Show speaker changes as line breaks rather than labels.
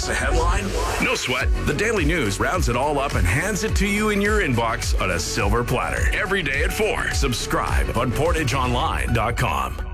a headline? No sweat. The Daily News rounds it all up and hands it to you in your inbox on a silver platter. Every day at 4. Subscribe on PortageOnline.com.